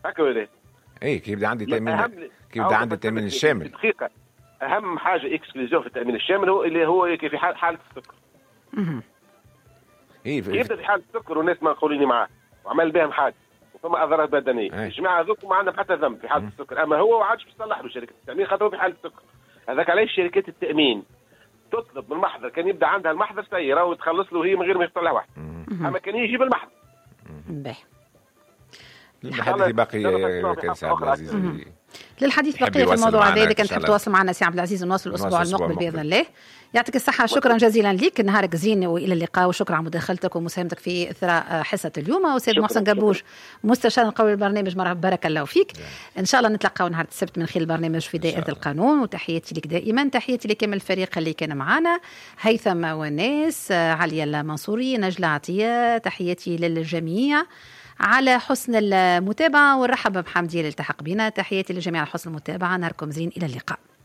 هكا ولا اي كي يبدا عندي تامين، كي يبدا عندي التامين الشامل. دقيقه، اهم حاجه اكسكلوزيون في التامين الشامل هو اللي هو في حاله السكر. يبدا في حاله السكر والناس ما نقوليني معاه وعمل بهم حاجه وفما اضرار بدنيه، الجماعه هذوك ما عندهم حتى ذنب في حاله السكر، اما هو ما عادش بيصلح له شركه التامين خاطر هو في حاله السكر. هذاك علاش شركات التامين تطلب من المحضر كان يبدا عندها المحضر سياره وتخلص له هي من غير ما يطلع واحد، اما كان يجيب المحضر. الحديث باقي كان سي عبد العزيز. للحديث بقية في الموضوع هذا، إذا كنت تحب تواصل معنا سي عبد العزيز نواصل الأسبوع المقبل بإذن الله. يعطيك الصحة، شكرا جزيلا لك، نهارك زين وإلى اللقاء، وشكرا على مداخلتك ومساهمتك في إثراء حصة اليوم. وسيد محسن قربوش مستشار القوي البرنامج، مرحبا بارك الله فيك. إن شاء الله نتلقاو نهار السبت من خلال البرنامج في دائرة القانون. وتحياتي لك دائما، تحياتي لكامل الفريق اللي كان معنا، هيثم وناس، عليا المنصوري، نجلة عطية، تحياتي للجميع على حسن المتابعة، ونرحب بحمدي اللي التحق بنا. تحياتي للجميع على حسن المتابعة، نهاركم زين، إلى اللقاء.